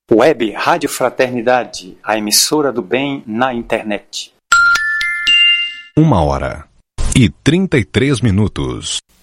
Web Rádio Fraternidade, a emissora do bem na internet. 1h33.